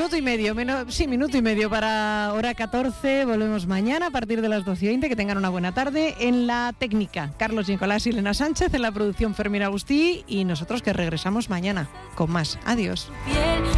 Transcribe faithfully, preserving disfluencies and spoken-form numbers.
minuto y medio, menos, sí, minuto y medio para hora catorce. Volvemos mañana a partir de las doce y veinte. Que tengan una buena tarde. En la técnica, Carlos Nicolás y Elena Sánchez. En la producción, Fermín Agustí. Y nosotros que regresamos mañana con más. Adiós.